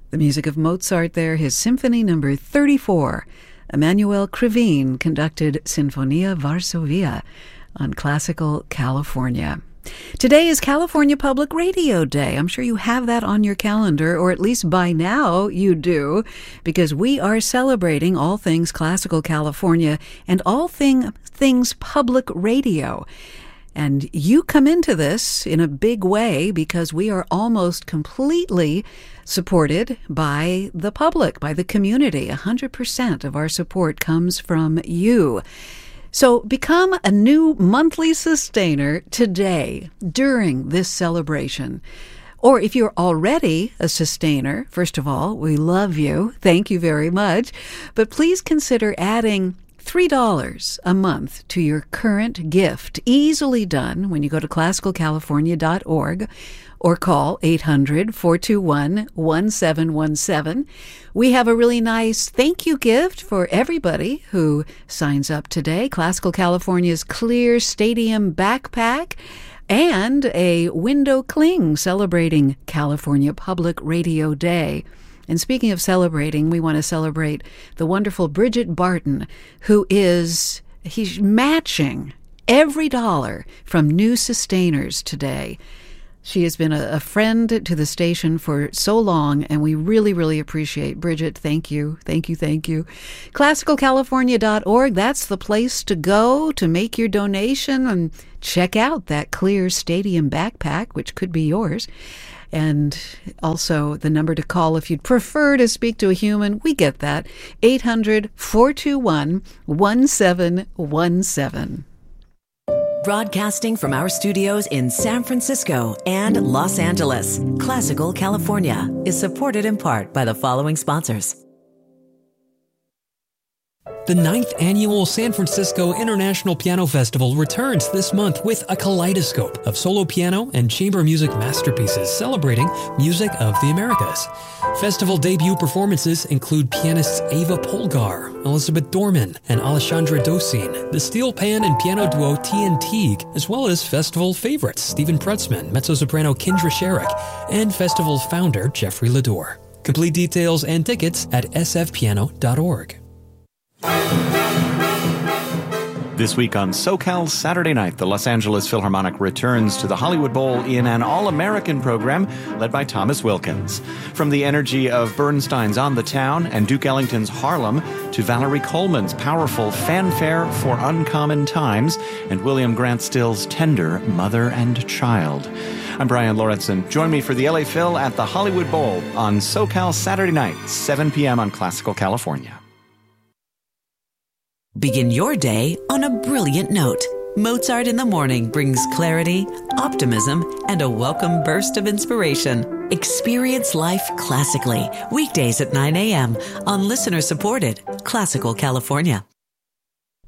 The music of Mozart there, his Symphony Number 34. Emanuel Krivine conducted Sinfonia Varsovia on Classical California. Today is California Public Radio Day. I'm sure you have that on your calendar, or at least by now you do, because we are celebrating all things Classical California and all things public radio. And you come into this in a big way because we are almost completely supported by the public, by the community. 100% of our support comes from you. So become a new monthly sustainer today during this celebration. Or if you're already a sustainer, first of all, we love you. Thank you very much. But please consider adding $3 a month to your current gift. Easily done when you go to classicalcalifornia.org or call 800-421-1717. We have a really nice thank you gift for everybody who signs up today. Classical California's Clear Stadium backpack and a window cling celebrating California Public Radio Day. And speaking of celebrating, we want to celebrate the wonderful Bridget Barton, he's matching every dollar from new sustainers today. She has been a friend to the station for so long, and we really, really appreciate Bridget. Thank you. Thank you. Thank you. ClassicalCalifornia.org, that's the place to go to make your donation and check out that Clear Stadium backpack, which could be yours. And also the number to call if you'd prefer to speak to a human. We get that. 800-421-1717. Broadcasting from our studios in San Francisco and Los Angeles, Classical California is supported in part by the following sponsors. The 9th Annual San Francisco International Piano Festival returns this month with a kaleidoscope of solo piano and chamber music masterpieces celebrating music of the Americas. Festival debut performances include pianists Ava Polgar, Elizabeth Dorman, and Alessandra Dosin, the steel pan and piano duo TNT, as well as festival favorites Stephen Prutzman, mezzo-soprano Kindra Sherrick, and festival founder Jeffrey Lador. Complete details and tickets at sfpiano.org. This week on SoCal Saturday Night, the Los Angeles Philharmonic returns to the Hollywood Bowl in an all-American program led by Thomas Wilkins. From the energy of Bernstein's On the Town and Duke Ellington's Harlem to Valerie Coleman's powerful Fanfare for Uncommon Times and William Grant Still's tender Mother and Child. I'm Brian Lorentzen. Join me for the LA Phil at the Hollywood Bowl on SoCal Saturday Night, 7 p.m. on Classical California. Begin your day on a brilliant note. Mozart in the Morning brings clarity, optimism, and a welcome burst of inspiration. Experience life classically, weekdays at 9 a.m. on listener-supported Classical California.